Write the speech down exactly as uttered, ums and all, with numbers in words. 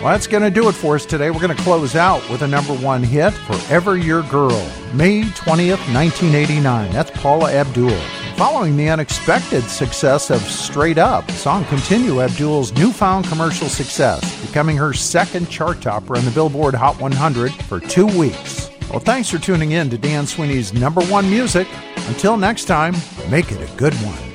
Well, that's going to do it for us today. We're going to close out with a number one hit, Forever Your Girl, May twentieth, nineteen eighty-nine. That's Paula Abdul. Following the unexpected success of Straight Up, the song continued Abdul's newfound commercial success, becoming her second chart topper on the Billboard Hot one hundred for two weeks. Well, thanks for tuning in to Dan Sweeney's Number One Music. Until next time, make it a good one.